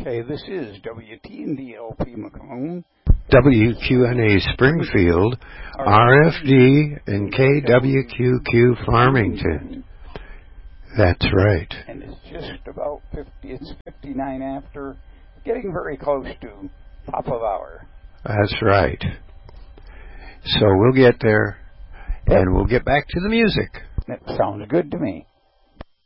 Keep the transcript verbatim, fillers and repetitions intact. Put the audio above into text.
say this is W T N D L P Macomb, W Q N A Springfield, R F D, and K W Q Q Farmington. That's right. And it's just about fifty, it's fifty-nine after, getting very close to top of hour. That's right. So we'll get there, and we'll get back to the music. That sounds good to me.